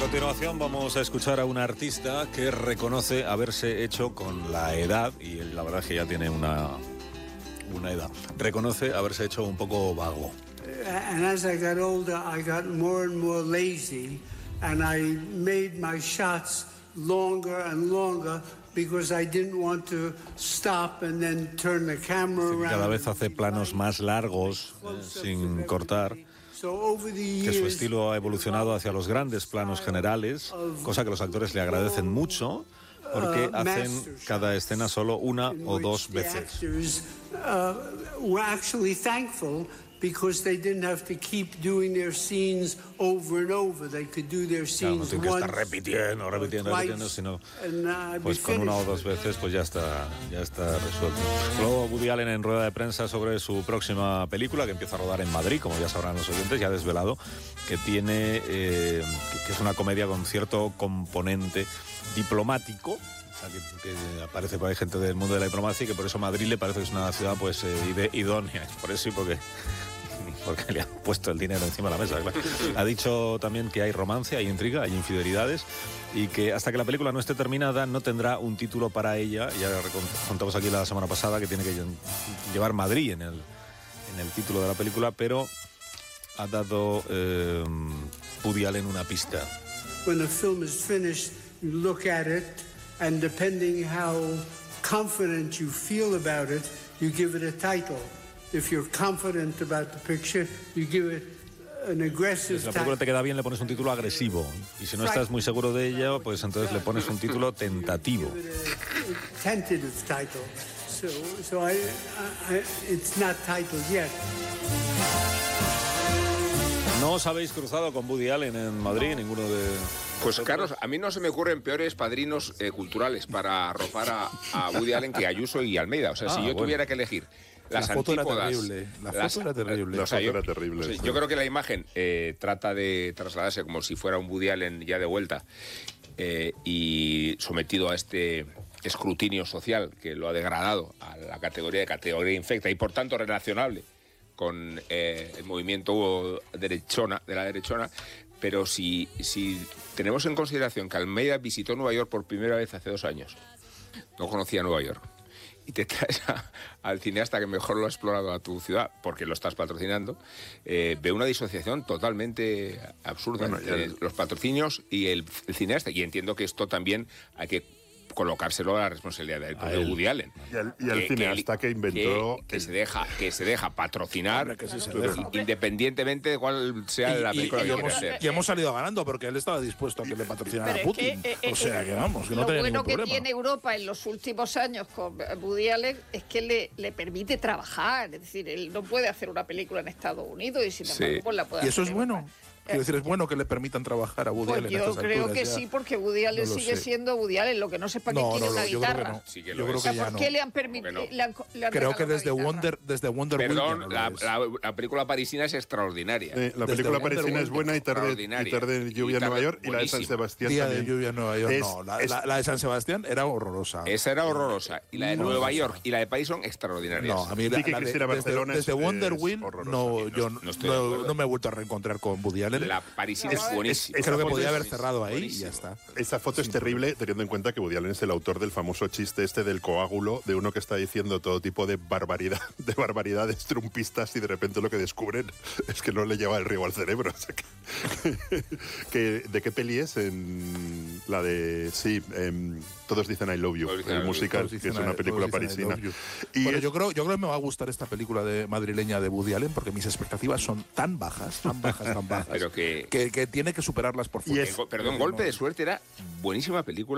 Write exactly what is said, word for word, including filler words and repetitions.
continuación vamos a escuchar a un artista que reconoce haberse hecho con la edad, y la verdad es que ya tiene una, una edad, reconoce haberse hecho un poco vago. And as I got older, I got more and more lazy, and I made my shots longer and longer because I didn't want to stop and then turn the camera around. Cada vez hace planos más largos, eh, sin cortar. Que su estilo ha evolucionado hacia los grandes planos generales, cosa que los actores le agradecen mucho, porque hacen cada escena solo una o dos veces. Because they didn't have to keep doing their scenes over and over. They could do their scenes once. Claro, no tiene que estar repitiendo, repitiendo, repitiendo, sino pues con una o dos veces pues ya está, ya está resuelto. Luego Woody Allen en rueda de prensa sobre su próxima película, que empieza a rodar en Madrid, como ya sabrán los oyentes, ya ha desvelado que tiene, eh, que es una comedia con cierto componente diplomático. O sea, que, que aparece por ahí gente del mundo de la diplomacia y que por eso Madrid le parece que es una ciudad pues eh, idónea. Por eso y porque, porque le han puesto el dinero encima de la mesa. Claro. Ha dicho también que hay romance, hay intriga, hay infidelidades y que hasta que la película no esté terminada no tendrá un título para ella. Ya contamos aquí la semana pasada que tiene que llevar Madrid en el, en el título de la película, pero ha dado eh, Woody Allen una pista. When the film is finished, you look at it. And depending how confident you feel about it, you give it a title. If you're confident about the picture, you give it an aggressive title. Si la película te queda bien, le pones un título agresivo. Y si no estás muy seguro de ello, pues entonces le pones un título tentativo. Tentative title. So, so I, I, it's not titled yet. ¿No os habéis cruzado con Woody Allen en Madrid? Ninguno de... Pues Carlos, a mí no se me ocurren peores padrinos eh, culturales para arropar a, a Woody Allen que Ayuso y Almeida. O sea, ah, si yo bueno. tuviera que elegir las la foto antípodas... Era terrible. La las, foto era terrible. La, o sea, foto yo, era terrible o sea, sí. yo creo que la imagen eh, trata de trasladarse como si fuera un Woody Allen ya de vuelta eh, y sometido a este escrutinio social que lo ha degradado a la categoría de categoría infecta y por tanto relacionable con eh, el movimiento derechona, de la derechona, pero si, si tenemos en consideración que Almeida visitó Nueva York por primera vez hace dos años, no conocía Nueva York, y te traes a, al cineasta que mejor lo ha explorado a tu ciudad, porque lo estás patrocinando, eh, ve una disociación totalmente absurda bueno, entre el... los patrocinios y el, el cineasta, y entiendo que esto también hay que colocárselo a la responsabilidad del propio Woody Allen. Y el, y el que, cineasta que, que inventó... Que, que, el... se deja, que se deja patrocinar que se deja. independientemente de cuál sea y, la película y, que y quiera hemos, hacer. Y hemos salido ganando porque él estaba dispuesto a que le patrocinara a Putin. Es que, eh, o sea, que vamos, que lo no tenía bueno ningún que problema. tiene Europa en los últimos años con Woody Allen es que le, le permite trabajar. Es decir, él no puede hacer una película en Estados Unidos y sin embargo sí. pues la puede hacer. ¿Y eso hacer es bueno? Quiero decir, es bueno que le permitan trabajar a Woody pues Allen. Yo a estas creo alturas, que ya. sí, porque Woody Allen no sigue sé. siendo Woody Allen. Lo que no sepa no, que quiere no, una yo guitarra. Creo que no. Sí que yo creo es. que O sea, ya ¿por no. qué le han permitido? No. Le han, le han creo que desde una Wonder, desde Wonder Perdón, Woman. la, la, la película parisina es extraordinaria. Eh, la desde película parisina es buena y tarde, y tarde de lluvia en Nueva York y la de San Sebastián Día también. de lluvia en Nueva York, es, no. La, es, la, la de San Sebastián era horrorosa. Esa era horrorosa. Y la de no, Nueva York y la de París son extraordinarias. No, a mí la, sí que la de, desde, Barcelona desde es, Wonder es Wheel no, yo no, no, no, no me he vuelto a reencontrar con Woody Allen. La parisina es, es buenísima. Es, Creo que podía haber cerrado ahí buenísimo. Y ya está. Esa foto es terrible teniendo en cuenta que Woody Allen es el autor del famoso chiste este del coágulo, de uno que está diciendo todo tipo de barbaridad, de barbaridades trumpistas y de repente lo que descubren es que no le lleva el río al cerebro. O sea que, que, ¿de qué peli es? En la de... Sí, en, Todos dicen I Love You, el musical, que es una película parisina. Y bueno, es, yo, creo, yo creo que me va a gustar esta película de madrileña de Woody Allen porque mis expectativas son tan bajas, tan bajas, tan bajas, pero que, que, que tiene que superarlas por favor. Perdón, Golpe de Suerte era buenísima película.